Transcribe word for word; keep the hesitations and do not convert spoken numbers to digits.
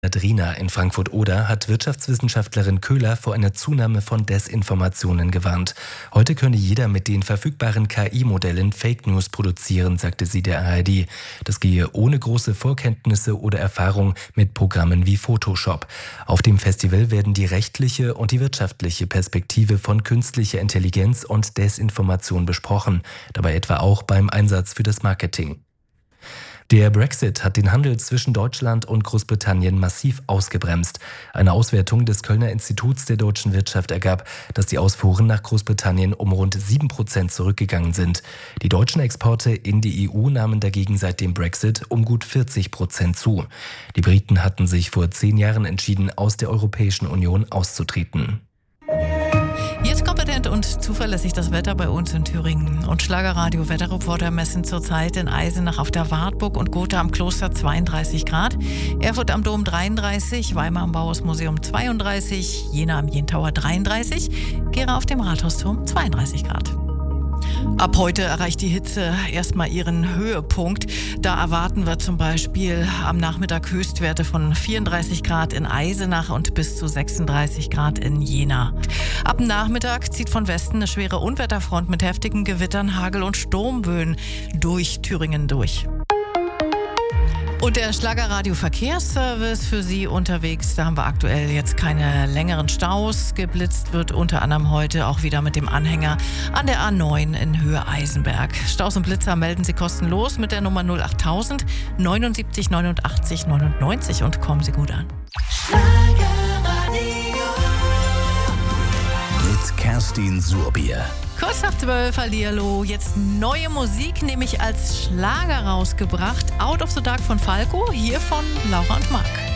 Adrina in Frankfurt-Oder hat Wirtschaftswissenschaftlerin Köhler vor einer Zunahme von Desinformationen gewarnt. Heute könne jeder mit den verfügbaren K I-Modellen Fake News produzieren, sagte sie der A R D. Das gehe ohne große Vorkenntnisse oder Erfahrung mit Programmen wie Photoshop. Auf dem Festival werden die rechtliche und die wirtschaftliche Perspektive von künstlicher Intelligenz und Desinformation besprochen, dabei etwa auch beim Einsatz für das Marketing. Der Brexit hat den Handel zwischen Deutschland und Großbritannien massiv ausgebremst. Eine Auswertung des Kölner Instituts der deutschen Wirtschaft ergab, dass die Ausfuhren nach Großbritannien um rund sieben Prozent zurückgegangen sind. Die deutschen Exporte in die E U nahmen dagegen seit dem Brexit um gut vierzig Prozent zu. Die Briten hatten sich vor zehn Jahren entschieden, aus der Europäischen Union auszutreten. Jetzt kompetent und zuverlässig das Wetter bei uns in Thüringen. Und Schlagerradio-Wetterreporter messen zurzeit in Eisenach auf der Wartburg und Gotha am Kloster zweiunddreißig Grad, Erfurt am Dom dreiunddreißig, Weimar am Bauhausmuseum zweiunddreißig, Jena am Jentauer dreiunddreißig, Gera auf dem Rathausturm zweiunddreißig Grad. Ab heute erreicht die Hitze erstmal ihren Höhepunkt. Da erwarten wir zum Beispiel am Nachmittag Höchstwerte von vierunddreißig Grad in Eisenach und bis zu sechsunddreißig Grad in Jena. Ab dem Nachmittag zieht von Westen eine schwere Unwetterfront mit heftigen Gewittern, Hagel und Sturmböen durch Thüringen durch. Und der Schlagerradio-Verkehrsservice für Sie unterwegs. Da haben wir aktuell jetzt keine längeren Staus. Geblitzt wird unter anderem heute auch wieder mit dem Anhänger an der A neun in Höhe Eisenberg. Staus und Blitzer melden Sie kostenlos mit der Nummer null achttausend neunundsiebzig neunundachtzig neunundneunzig und kommen Sie gut an. Mit Kerstin Surbier. Kurz nach zwölf, hallihallo. Jetzt neue Musik, nämlich als Schlager rausgebracht. Out of the Dark von Falco, hier von Laura und Marc.